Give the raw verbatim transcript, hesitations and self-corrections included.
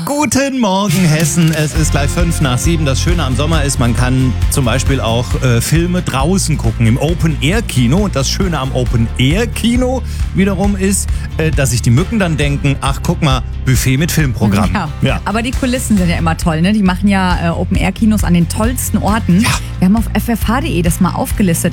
Guten Morgen, Hessen. Es ist gleich fünf nach sieben. Das Schöne am Sommer ist, man kann zum Beispiel auch äh, Filme draußen gucken, im Open-Air-Kino. Und das Schöne am Open-Air-Kino wiederum ist, äh, dass sich die Mücken dann denken, ach, guck mal, Buffet mit Filmprogramm. Ja. Ja. Aber die Kulissen sind ja immer toll, ne? Die machen ja äh, Open-Air-Kinos an den tollsten Orten. Ja. Wir haben auf f f h punkt d e das mal aufgelistet.